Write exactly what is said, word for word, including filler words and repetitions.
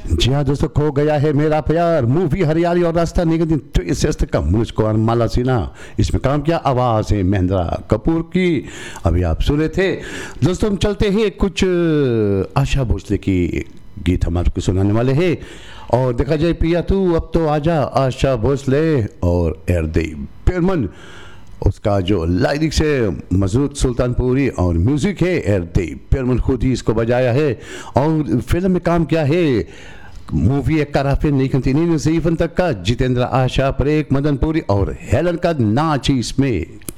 जी हाँ दोस्तों, खो गया है मेरा प्यार, मूवी हरियाली और रास्ता निगम ट्विस्ट का मुझको और माला सिन्हा, इसमें काम किया, आवाज़ है महेंद्रा कपूर की। अभी आप सुने थे दोस्तों। हम चलते हैं कुछ आशा भोसले की गीत हमारे को सुनाने वाले हैं। और देखा जाए पिया तू अब तो आजा, आशा भोसले और एरदेव पेरमन, उसका जो लाइरिक्स है मजरूद सुल्तानपुरी और म्यूजिक है एरदेव पेरमन खुद ही इसको बजाया है। और फिल्म में काम किया है, मूवी एक कराफे नहीं कंती नहीं तक का जितेंद्र, आशा परेख, मदनपुरी और हेलन का नाच इसमें